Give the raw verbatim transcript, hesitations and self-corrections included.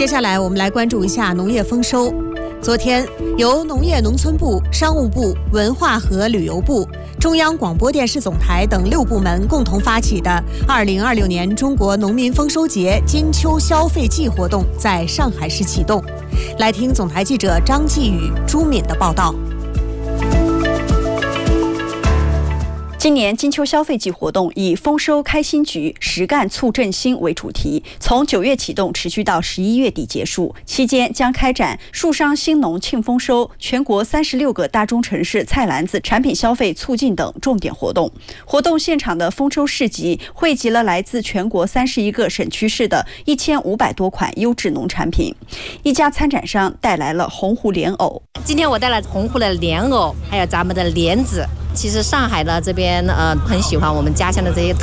接下来我们来关注一下农业丰收。昨天，由农业农村部、商务部、文化和旅游部、中央广播电视总台等六部门共同发起的二零二六年中国农民丰收节金秋消费季活动在上海市启动。来听总台记者张继宇、朱敏的报道。 今年金秋消费季活动以丰收开新局，实干促振兴为主题，从九月启动，持续到十一月底结束。期间将开展树商兴农庆丰收、全国三十六个大中城市菜篮子产品消费促进等重点活动。活动现场的丰收市集汇集了来自全国三十一个省区市的一千五百多款优质农产品。一家参展商带来了红湖莲藕。 今天我带了红湖的莲藕，还有咱们的莲子。其实上海的这边呃很喜欢我们家乡的这些